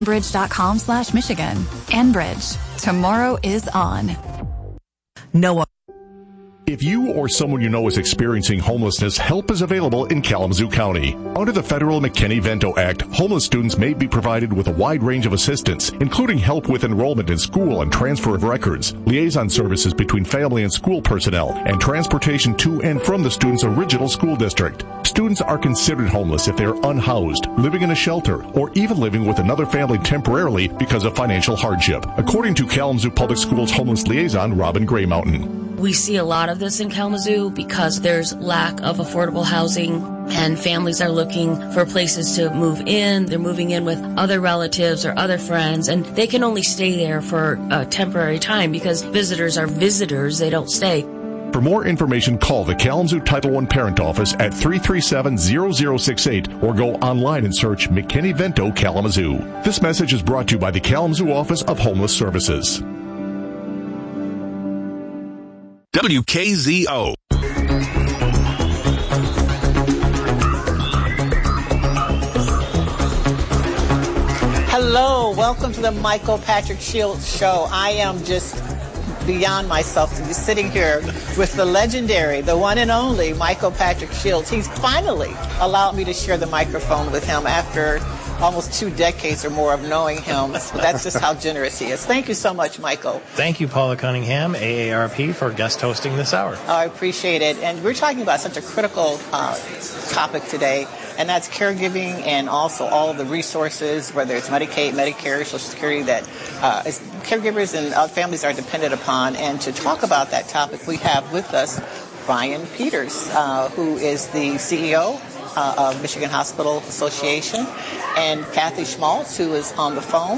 Enbridge.com/Michigan. Enbridge. Tomorrow is on. Noah. If you or someone you know is experiencing homelessness, help is available in Kalamazoo County. Under the federal McKinney-Vento Act, homeless students may be provided with a wide range of assistance, including help with enrollment in school and transfer of records, liaison services between family and school personnel, and transportation to and from the student's original school district. Students are considered homeless if they are unhoused, living in a shelter, or even living with another family temporarily because of financial hardship, according to Kalamazoo Public Schools homeless liaison Robin Gray Mountain. We see a lot of this in Kalamazoo because there's lack of affordable housing and families are looking for places to move in. They're moving in with other relatives or other friends, and they can only stay there for a temporary time because visitors are visitors. They don't stay. For more information, call the Kalamazoo Title I Parent Office at 337-0068 or go online and search McKinney-Vento Kalamazoo. This message is brought to you by the Kalamazoo Office of Homeless Services. WKZO. Hello, welcome to the Michael Patrick Shields Show. I am just beyond myself to be sitting here with the legendary, the one and only Michael Patrick Shields. He's finally allowed me to share the microphone with him after almost 2 decades or more of knowing him. So that's just how generous he is. Thank you so much, Michael. Thank you, Paula Cunningham, AARP, for guest hosting this hour. I appreciate it. And we're talking about such a critical topic today, and that's caregiving and also all of the resources, whether it's Medicaid, Medicare, Social Security, that caregivers and families are dependent upon. And to talk about that topic, we have with us Brian Peters, who is the CEO of Michigan Hospital Association, and Kathy Schmaltz, who is on the phone,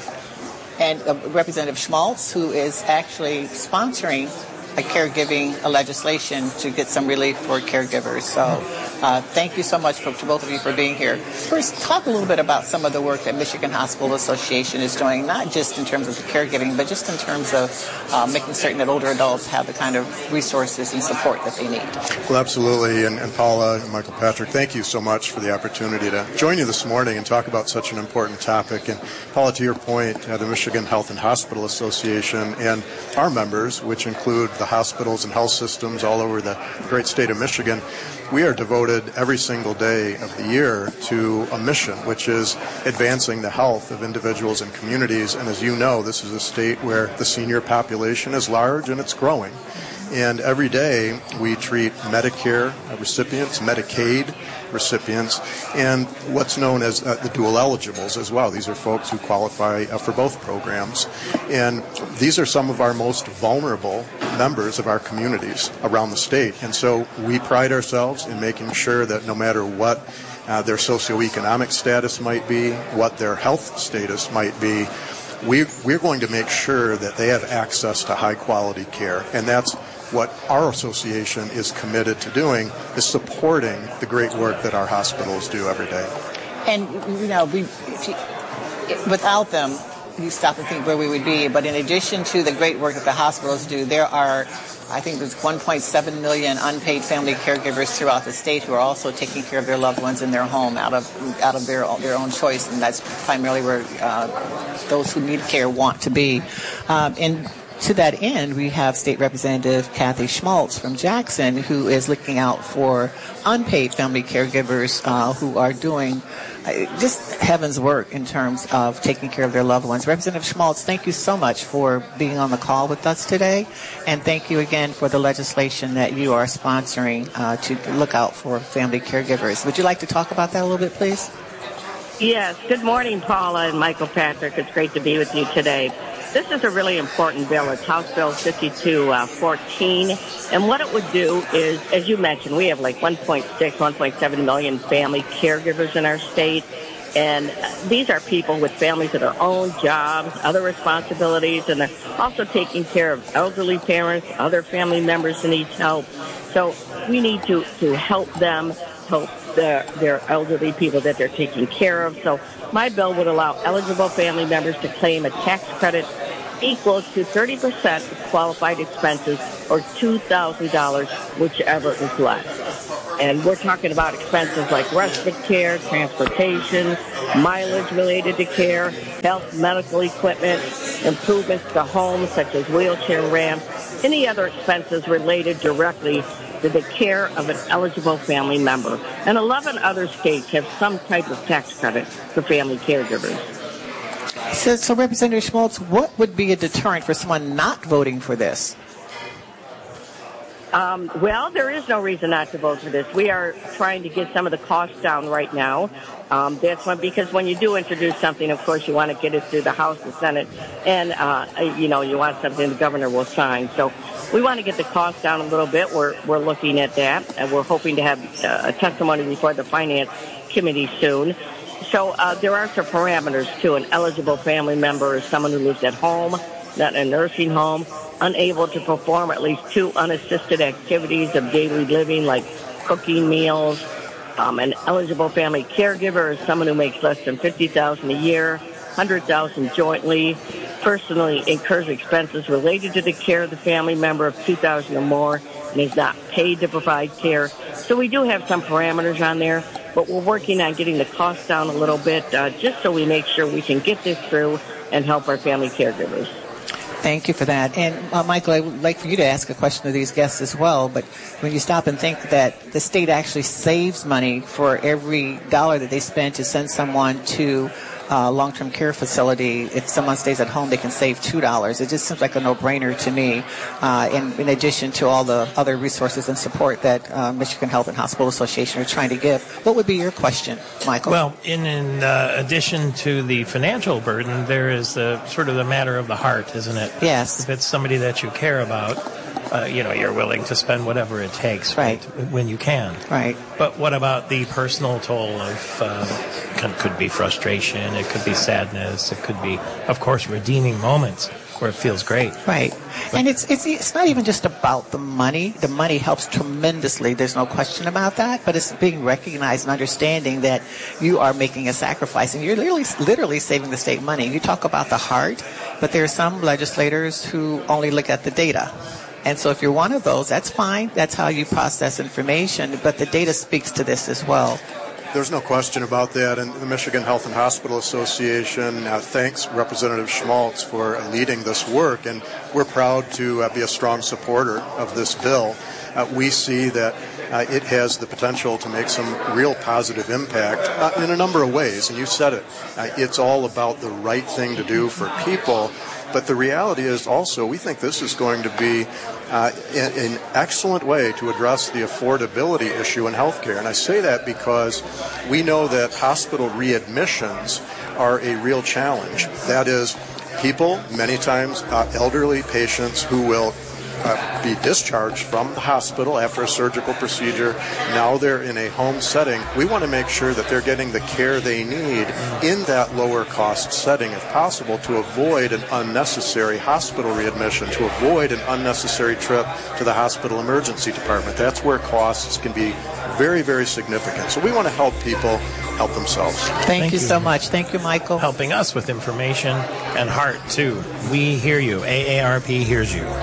and Representative Schmaltz, who is actually sponsoring a caregiving legislation to get some relief for caregivers. So thank you so much to both of you for being here. First, talk a little bit about some of the work that Michigan Hospital Association is doing, not just in terms of the caregiving, but just in terms of making certain that older adults have the kind of resources and support that they need. Well, absolutely. And Paula and Michael Patrick, thank you so much for the opportunity to join you this morning and talk about such an important topic. And Paula, to your point, the Michigan Health and Hospital Association and our members, which include the hospitals and health systems all over the great state of Michigan, we are devoted every single day of the year to a mission, which is advancing the health of individuals and communities. And as you know, this is a state where the senior population is large and it's growing. And every day we treat Medicare recipients, Medicaid recipients, and what's known as the dual eligibles as well. These are folks who qualify for both programs. And these are some of our most vulnerable members of our communities around the state. And so we pride ourselves in making sure that no matter what their socioeconomic status might be, what their health status might be, we're going to make sure that they have access to high quality care. And that's what our association is committed to doing, is supporting the great work that our hospitals do every day. And, you know, without them, you stop and think where we would be. But in addition to the great work that the hospitals do, there are, I think there's 1.7 million unpaid family caregivers throughout the state who are also taking care of their loved ones in their home out of their own choice. And that's primarily where those who need care want to be. And to that end, we have State Representative Kathy Schmaltz from Jackson, who is looking out for unpaid family caregivers who are doing just heaven's work in terms of taking care of their loved ones. Representative Schmaltz, thank you so much for being on the call with us today, and thank you again for the legislation that you are sponsoring to look out for family caregivers. Would you like to talk about that a little bit, please? Yes. Good morning, Paula and Michael Patrick. It's great to be with you today. This is a really important bill. It's House Bill 5214. And what it would do is, as you mentioned, we have like 1.7 million family caregivers in our state. And these are people with families with their own jobs, other responsibilities, and they're also taking care of elderly parents, other family members who need help. So we need to help them, help their elderly people that they're taking care of. So my bill would allow eligible family members to claim a tax credit equal to 30% of qualified expenses or $2,000, whichever is less. And we're talking about expenses like respite care, transportation, mileage related to care, health, medical equipment, improvements to homes such as wheelchair ramps, any other expenses related directly to the care of an eligible family member. And 11 other states have some type of tax credit for family caregivers. So Representative Schmaltz, what would be a deterrent for someone not voting for this? Well, there is no reason not to vote for this. We are trying to get some of the costs down right now. That's one, because when you do introduce something, of course, you want to get it through the House and Senate, and, you want something the governor will sign. So we want to get the cost down a little bit. We're looking at that, and we're hoping to have a testimony before the Finance Committee soon. So there are some parameters, too. An eligible family member is someone who lives at home, not in a nursing home, unable to perform at least 2 unassisted activities of daily living, like cooking meals. An eligible family caregiver is someone who makes less than $50,000 a year, $100,000 jointly, personally incurs expenses related to the care of the family member of $2,000 or more, and is not paid to provide care. So we do have some parameters on there, but we're working on getting the cost down a little bit, just so we make sure we can get this through and help our family caregivers. Thank you for that. And, Michael, I would like for you to ask a question of these guests as well, but when you stop and think that the state actually saves money for every dollar that they spend to send someone to a long-term care facility, if someone stays at home, they can save $2. It just seems like a no-brainer to me, in addition to all the other resources and support that Michigan Health and Hospital Association are trying to give. What would be your question, Michael? Well, in addition to the financial burden, there is the sort of the matter of the heart, isn't it? Yes. If it's somebody that you care about, you're willing to spend whatever it takes, right, when you can. Right. But what about the personal toll of, could be frustration, it could be sadness, it could be, of course, redeeming moments where it feels great. Right. But, and it's not even just about the money. The money helps tremendously. There's no question about that. But it's being recognized and understanding that you are making a sacrifice, and you're literally saving the state money. You talk about the heart, but there are some legislators who only look at the data. And so if you're one of those, that's fine. That's how you process information. But the data speaks to this as well. There's no question about that. And the Michigan Health and Hospital Association thanks Representative Schmaltz for leading this work. And we're proud to be a strong supporter of this bill. We see that it has the potential to make some real positive impact in a number of ways. And you said it. It's all about the right thing to do for people. But the reality is also we think this is going to be an excellent way to address the affordability issue in healthcare. And I say that because we know that hospital readmissions are a real challenge. That is, people, many times elderly patients who will be discharged from the hospital after a surgical procedure. Now they're in a home setting. We want to make sure that they're getting the care they need in that lower cost setting, if possible, to avoid an unnecessary hospital readmission, to avoid an unnecessary trip to the hospital emergency department. That's where costs can be very, very significant. So we want to help people help themselves. Thank you so much. Thank you, Michael. Helping us with information and heart, too. We hear you. AARP hears you.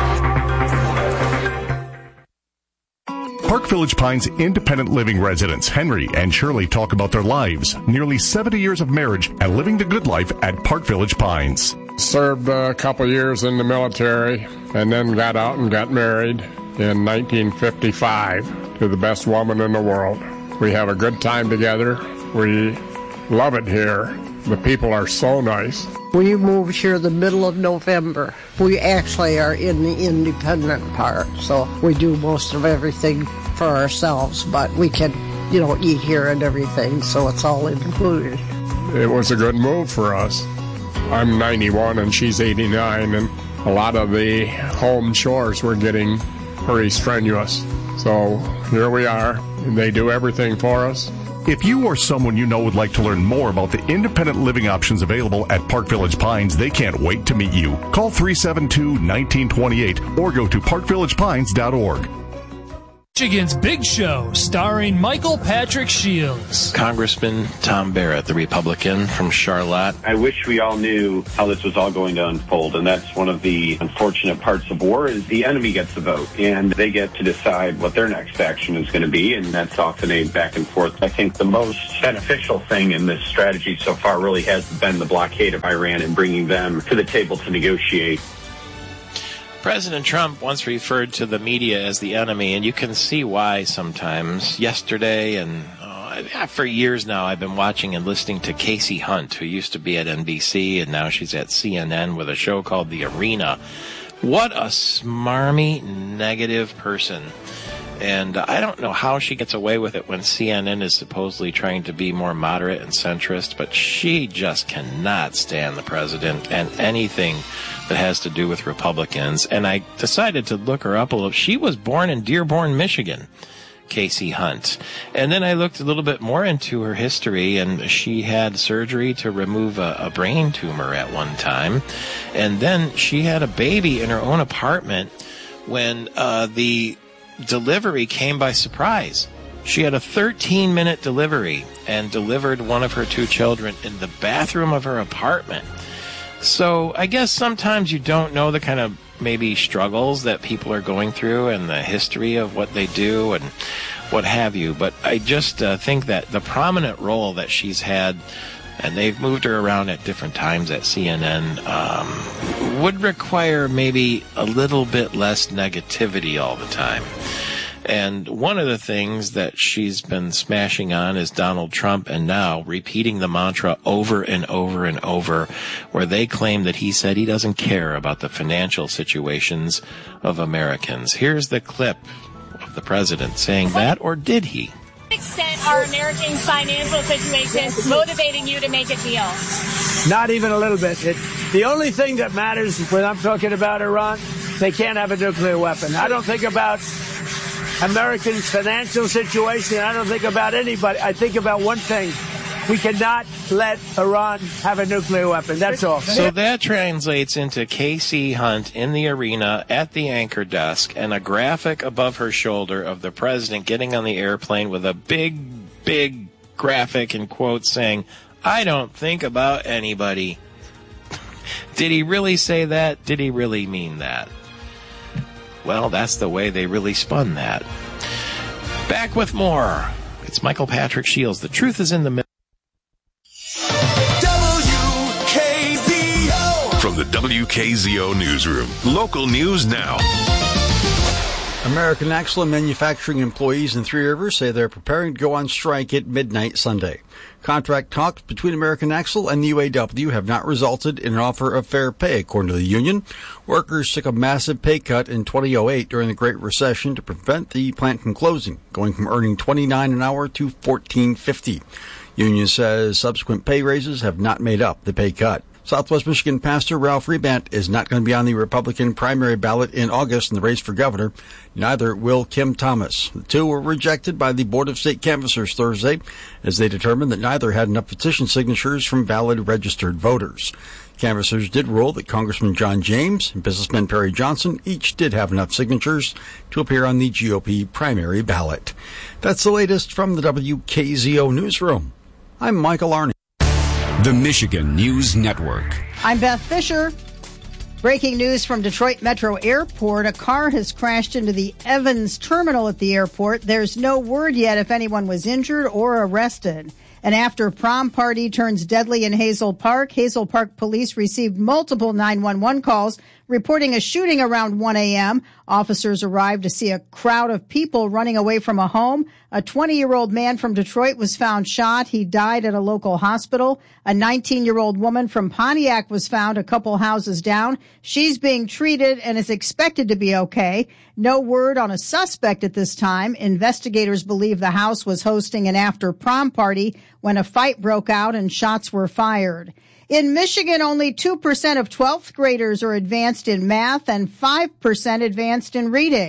Park Village Pines independent living residents Henry and Shirley talk about their lives, nearly 70 years of marriage, and living the good life at Park Village Pines. Served a couple years in the military and then got out and got married in 1955 to the best woman in the world. We have a good time together. We love it here. The people are so nice. We moved here the middle of November. We actually are in the independent part, so we do most of everything for ourselves, but we can, eat here and everything, so it's all included. It was a good move for us. I'm 91 and she's 89, and a lot of the home chores were getting pretty strenuous. So here we are, and they do everything for us. If you or someone you know would like to learn more about the independent living options available at Park Village Pines, they can't wait to meet you. Call 372-1928 or go to parkvillagepines.org. Michigan's Big Show, starring Michael Patrick Shields. Congressman Tom Barrett, the Republican from Charlotte. I wish we all knew how this was all going to unfold, and that's one of the unfortunate parts of war is the enemy gets the vote, and they get to decide what their next action is going to be, and that's often a back and forth. I think the most beneficial thing in this strategy so far really has been the blockade of Iran and bringing them to the table to negotiate. President Trump once referred to the media as the enemy, and you can see why sometimes. Yesterday, and for years now, I've been watching and listening to Casey Hunt, who used to be at NBC, and now she's at CNN with a show called The Arena. What a smarmy, negative person. And I don't know how she gets away with it when CNN is supposedly trying to be more moderate and centrist, but she just cannot stand the president and anything that has to do with Republicans. And I decided to look her up a little. She was born in Dearborn, Michigan, Casey Hunt. And then I looked a little bit more into her history, and she had surgery to remove a brain tumor at one time. And then she had a baby in her own apartment when the delivery came by surprise. She had a 13-minute delivery and delivered one of her two children in the bathroom of her apartment. So I guess sometimes you don't know the kind of maybe struggles that people are going through and the history of what they do and what have you. But I just think that the prominent role that she's had, and they've moved her around at different times at CNN, would require maybe a little bit less negativity all the time. And one of the things that she's been smashing on is Donald Trump, and now repeating the mantra over and over and over, where they claim that he said he doesn't care about the financial situations of Americans. Here's the clip of the president saying that, or did he? To what extent are Americans' financial situations motivating you to make a deal? Not even a little bit. The only thing that matters when I'm talking about Iran, they can't have a nuclear weapon. I don't think about Americans' financial situation. I don't think about anybody. I think about one thing. We cannot let Iran have a nuclear weapon. That's all. So that translates into Casey Hunt in the arena at the anchor desk and a graphic above her shoulder of the president getting on the airplane with a big graphic in quotes saying, "I don't think about anybody." Did he really say that? Did he really mean that? Well, that's the way they really spun that. Back with more. It's Michael Patrick Shields. The truth is in the middle. WKZO. From the WKZO Newsroom. Local news now. American Axle and Manufacturing employees in Three Rivers say they're preparing to go on strike at midnight Sunday. Contract talks between American Axle and the UAW have not resulted in an offer of fair pay, according to the union. Workers took a massive pay cut in 2008 during the Great Recession to prevent the plant from closing, going from earning $29 an hour to $14.50. Union says subsequent pay raises have not made up the pay cut. Southwest Michigan pastor Ralph Rebant is not going to be on the Republican primary ballot in August in the race for governor. Neither will Kim Thomas. The two were rejected by the Board of State Canvassers Thursday as they determined that neither had enough petition signatures from valid registered voters. Canvassers did rule that Congressman John James and businessman Perry Johnson each did have enough signatures to appear on the GOP primary ballot. That's the latest from the WKZO Newsroom. I'm Michael Arney. The Michigan News Network. I'm Beth Fisher. Breaking news from Detroit Metro Airport. A car has crashed into the Evans terminal at the airport. There's no word yet if anyone was injured or arrested. An after-prom party turns deadly in Hazel Park. Hazel Park police received multiple 911 calls reporting a shooting around 1 a.m. Officers arrived to see a crowd of people running away from a home. A 20-year-old man from Detroit was found shot. He died at a local hospital. A 19-year-old woman from Pontiac was found a couple houses down. She's being treated and is expected to be okay. No word on a suspect at this time. Investigators believe the house was hosting an after-prom party when a fight broke out and shots were fired. In Michigan, only 2% of 12th graders are advanced in math and 5% advanced in reading.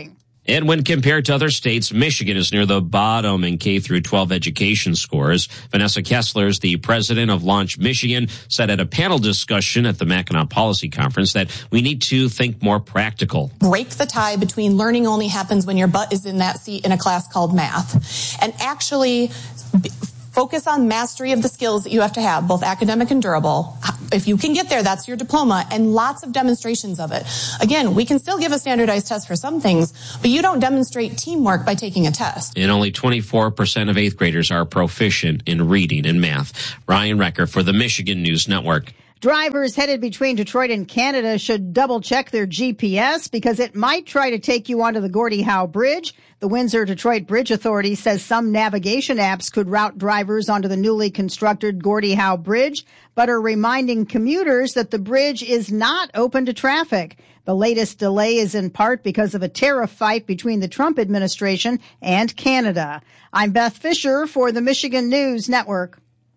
And when compared to other states, Michigan is near the bottom in K through 12 education scores. Vanessa Kessler is the president of Launch Michigan, said at a panel discussion at the Mackinac Policy Conference that we need to think more practical. Break the tie between learning only happens when your butt is in that seat in a class called math, and actually focus on mastery of the skills that you have to have, both academic and durable. If you can get there, that's your diploma, and lots of demonstrations of it. Again, we can still give a standardized test for some things, but you don't demonstrate teamwork by taking a test. And only 24% of 8th graders are proficient in reading and math. Ryan Recker for the Michigan News Network. Drivers headed between Detroit and Canada should double-check their GPS because it might try to take you onto the Gordie Howe Bridge. The Windsor-Detroit Bridge Authority says some navigation apps could route drivers onto the newly constructed Gordie Howe Bridge, but are reminding commuters that the bridge is not open to traffic. The latest delay is in part because of a tariff fight between the Trump administration and Canada. I'm Beth Fisher for the Michigan News Network.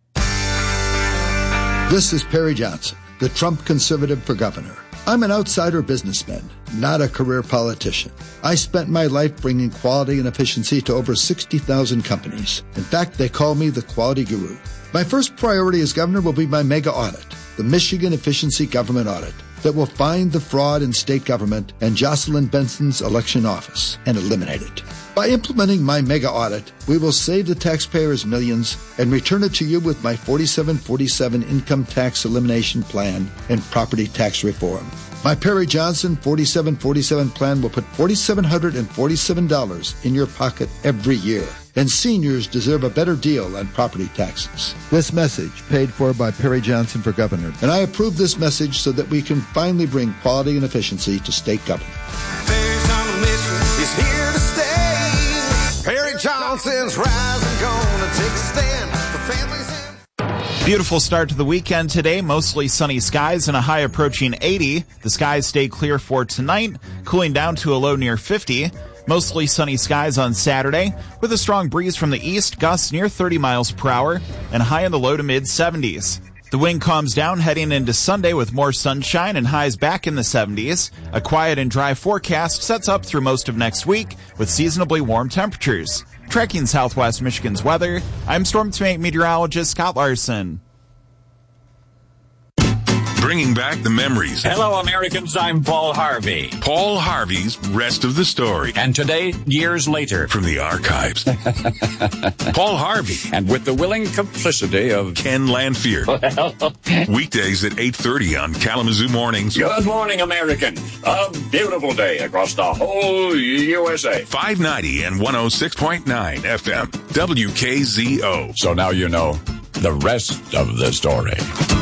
This is Perry Johnson, the Trump conservative for governor. I'm an outsider businessman, not a career politician. I spent my life bringing quality and efficiency to over 60,000 companies. In fact, they call me the quality guru. My first priority as governor will be my mega audit, the Michigan Efficiency Government Audit, that will find the fraud in state government and Jocelyn Benson's election office and eliminate it. By implementing my mega audit, we will save the taxpayers millions and return it to you with my 4747 income tax elimination plan and property tax reform. My Perry Johnson 4747 plan will put $4,747 in your pocket every year. And seniors deserve a better deal on property taxes. This message paid for by Perry Johnson for governor. And I approve this message so that we can finally bring quality and efficiency to state government. Perry's on a mission, he's here to stay. Perry Johnson's rising, gonna take a stand for families. Beautiful start to the weekend today. Mostly sunny skies and a high approaching 80. The skies stay clear for tonight, cooling down to a low near 50. Mostly sunny skies on Saturday with a strong breeze from the east, gusts near 30 miles per hour, and high in the low to mid 70s. The wind calms down heading into Sunday with more sunshine and highs back in the 70s. A quiet and dry forecast sets up through most of next week with seasonably warm temperatures. Tracking Southwest Michigan's weather, I'm Storm Team meteorologist Scott Larson. Bringing back the memories. Hello, Americans. I'm Paul Harvey. Paul Harvey's Rest of the Story. And today, years later. From the archives. Paul Harvey. And with the willing complicity of Ken Lanfear. Weekdays at 8:30 on Kalamazoo Mornings. Good morning, Americans. A beautiful day across the whole USA. 590 and 106.9 FM. WKZO. So now you know the rest of the story.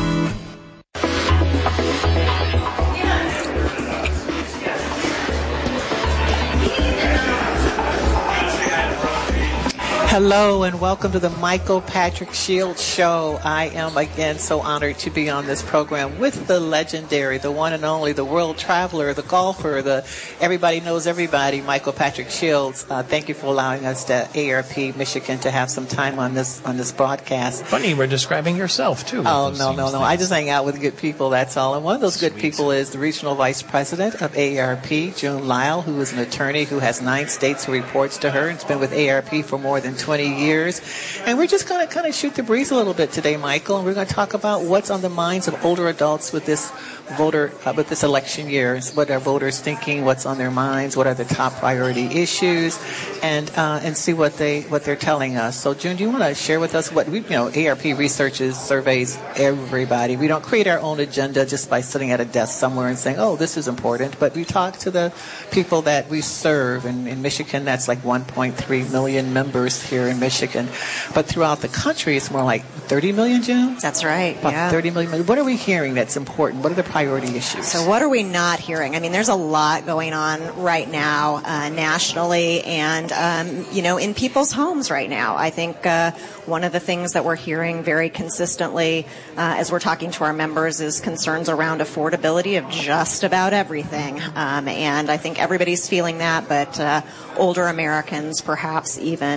Hello and welcome to the Michael Patrick Shields Show. I am again so honored to be on this program with the legendary, the one and only, the world traveler, the golfer, the everybody knows everybody, Michael Patrick Shields. Thank you for allowing us to ARP Michigan to have some time on this broadcast. Funny, you were describing yourself too. Oh no! I just hang out with good people. That's all. And one of those good people is the regional vice president of AARP, June Lyle, who is an attorney who has 9 states who reports to her and has been with AARP for more than 20 years. And we're just going to kind of shoot the breeze a little bit today, Michael, and we're going to talk about what's on the minds of older adults with this with this election year. What are voters thinking? What's on their minds? What are the top priority issues? And see what they're telling us. So, June, do you want to share with us what ARP researches, surveys everybody. We don't create our own agenda just by sitting at a desk somewhere and saying, oh, this is important. But we talk to the people that we serve. And in Michigan, that's like 1.3 million members here in Michigan. But throughout the country, it's more like 30 million, June? That's right. About 30 million. What are we hearing that's important? What are the priority issues? So what are we not hearing? I mean, there's a lot going on right now nationally and, in people's homes right now. I think one of the things that we're hearing very consistently as we're talking to our members is concerns around affordability of just about everything. And I think everybody's feeling that, but older Americans perhaps even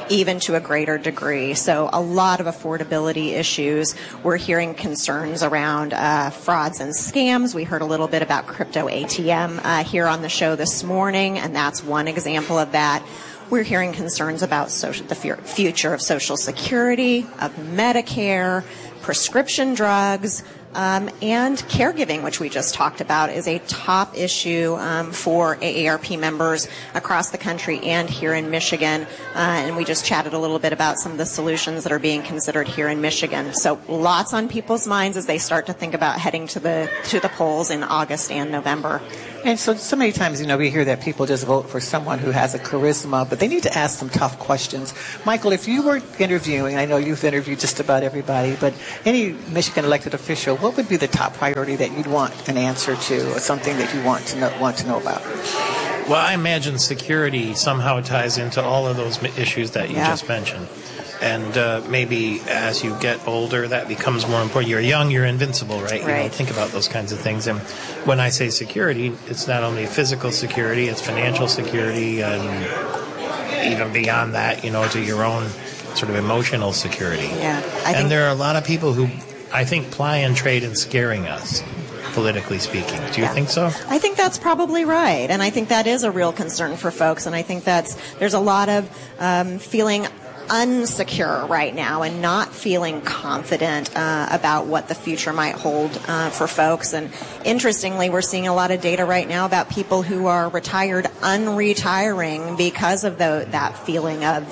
even to a greater degree. So a lot of affordability issues. We're hearing concerns around frauds and scams. We heard a little bit about crypto ATM here on the show this morning, and that's one example of that. We're hearing concerns about the future of Social Security, of Medicare, prescription drugs, and caregiving, which we just talked about, is a top issue for AARP members across the country and here in Michigan. And we just chatted a little bit about some of the solutions that are being considered here in Michigan. So lots on people's minds as they start to think about heading to the polls in August and November. And so many times, we hear that people just vote for someone who has a charisma, but they need to ask some tough questions. Michael, if you were interviewing, I know you've interviewed just about everybody, but any Michigan elected official, what would be the top priority that you'd want an answer to, or something that you want to know about? Well, I imagine security somehow ties into all of those issues that you just mentioned. And maybe as you get older, that becomes more important. You're young, you're invincible, right? You don't think about those kinds of things. And when I say security, it's not only physical security, it's financial security, and even beyond that, to your own sort of emotional security. Yeah. And there are a lot of people who, I think, ply and trade in scaring us, politically speaking. Do you think so? I think that's probably right. And I think that is a real concern for folks. And I think there's a lot of feeling unsecure right now and not feeling confident about what the future might hold for folks. And interestingly, we're seeing a lot of data right now about people who are retired unretiring because of that feeling of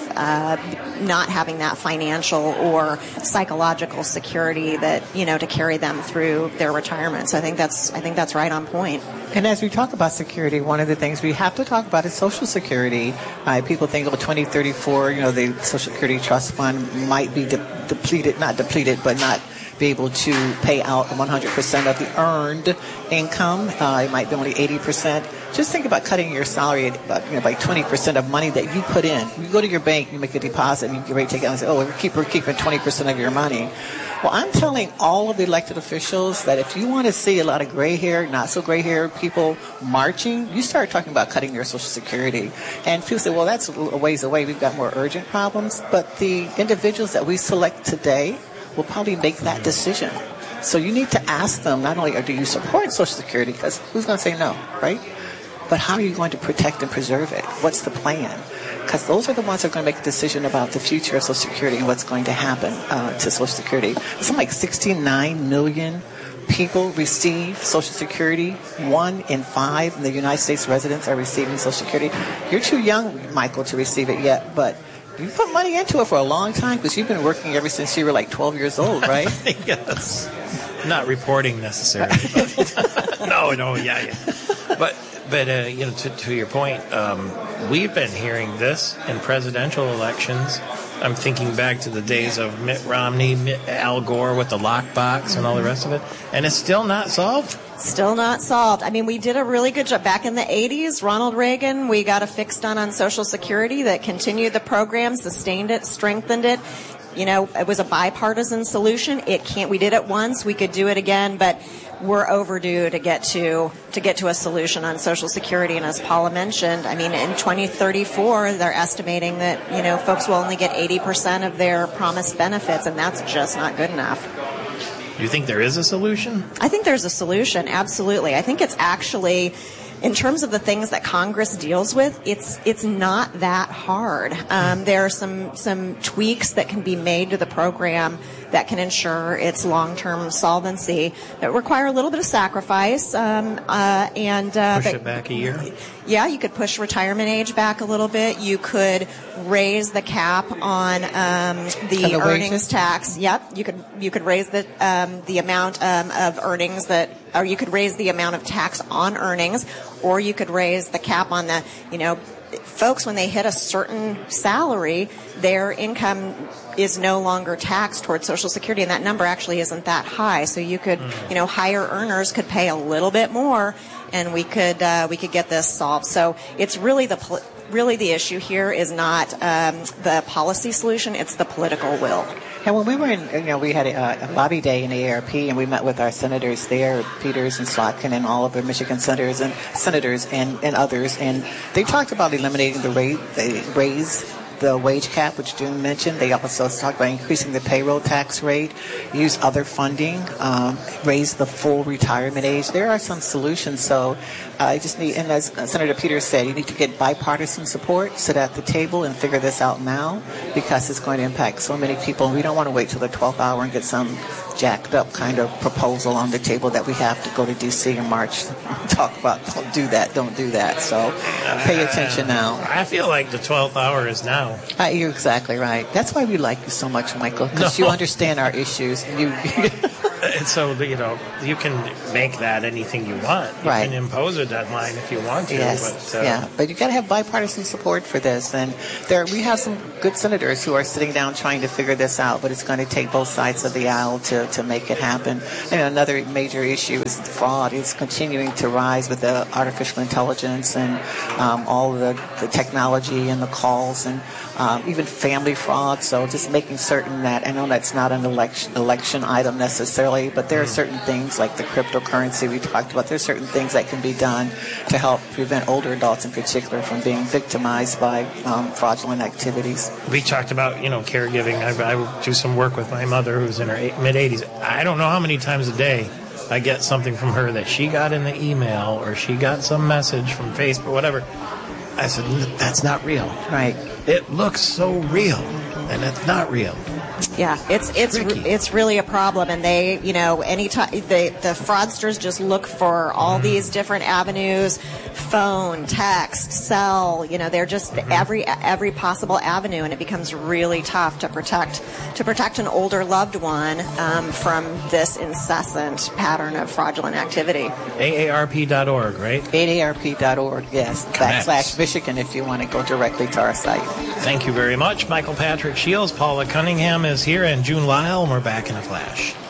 not having that financial or psychological security that to carry them through their retirement. So I think that's right on point. And as we talk about security, one of the things we have to talk about is Social Security. People think, 2034, the Social Security Trust Fund might be not depleted, but not be able to pay out 100% of the earned income. It might be only 80%. Just think about cutting your salary by 20% of money that you put in. You go to your bank, you make a deposit, and you get ready to take it out and say, we're keeping 20% of your money. Well, I'm telling all of the elected officials that if you want to see a lot of gray hair, not so gray hair people marching, you start talking about cutting your Social Security. And people say, well, that's a ways away. We've got more urgent problems. But the individuals that we select today will probably make that decision. So you need to ask them, not only do you support Social Security, because who's going to say no, right? But how are you going to protect and preserve it? What's the plan? Because those are the ones that are going to make a decision about the future of Social Security and what's going to happen to Social Security. Something like 69 million people receive Social Security. 1 in 5 in the United States residents are receiving Social Security. You're too young, Michael, to receive it yet, but you put money into it for a long time because you've been working ever since you were 12 years old, right? Yes. Not reporting necessarily. But no, yeah. But to your point, we've been hearing this in presidential elections. I'm thinking back to the days of Mitt Romney, Al Gore with the lockbox and all the rest of it, and it's still not solved. Still not solved. I mean, we did a really good job. Back in the 80s, Ronald Reagan, we got a fix done on Social Security that continued the program, sustained it, strengthened it. It was a bipartisan solution. We did it once, we could do it again, but we're overdue to get to a solution on Social Security. And as Paula mentioned, I mean, in 2034, they're estimating that, folks will only get 80% of their promised benefits, and that's just not good enough. Do you think there is a solution? I think there's a solution, absolutely. I think it's actually, in terms of the things that Congress deals with, it's not that hard. There are some tweaks that can be made to the program that can ensure its long-term solvency that require a little bit of sacrifice. Push it back a year? Yeah, you could push retirement age back a little bit. You could raise the cap on the earnings tax. Yep, you could raise the amount of earnings or you could raise the amount of tax on earnings, or you could raise the cap on the, folks, when they hit a certain salary, their income is no longer taxed towards Social Security, and that number actually isn't that high. So you could, higher earners could pay a little bit more, and we could get this solved. So it's really the issue here is not the policy solution; it's the political will. And when we were we had a lobby day in AARP, and we met with our senators there, Peters and Slotkin, and all of the Michigan senators and others, and they talked about eliminating the the wage cap, which June mentioned. They also talked about increasing the payroll tax rate, use other funding, raise the full retirement age. There are some solutions. So I just need, and as Senator Peters said, you need to get bipartisan support, sit at the table and figure this out now, because it's going to impact so many people. We don't want to wait till the 12th hour and get some jacked up kind of proposal on the table that we have to go to D.C. in March talk about. Don't do that. So pay attention now. I feel like the 12th hour is now. You're exactly right. That's why we like you so much, Michael, because you understand our issues. And so, you can make that anything you want. You can impose a deadline if you want to. Yes, but, but you got to have bipartisan support for this. And we have some good senators who are sitting down trying to figure this out, but it's going to take both sides of the aisle to make it happen. And another major issue is fraud. It's continuing to rise with the artificial intelligence and all the technology and the calls and even family fraud. So just making certain that, I know that's not an election item necessarily, but there are certain things like the cryptocurrency we talked about. There's certain things that can be done to help prevent older adults in particular from being victimized by fraudulent activities. We talked about, caregiving. I do some work with my mother who's in her mid-80s. I don't know how many times a day I get something from her that she got in the email or she got some message from Facebook, whatever. I said, that's not real. Right. It looks so real, and it's not real. Yeah, it's really a problem, and they, anytime the fraudsters just look for all these different avenues, phone, text, cell, they're just every possible avenue, and it becomes really tough to protect an older loved one from this incessant pattern of fraudulent activity. AARP.org, right? AARP.org, yes. /Michigan if you want to go directly to our site. Thank you very much. Michael Patrick Shields, Paula Cunningham is here, and June Lyle, and we're back in a flash.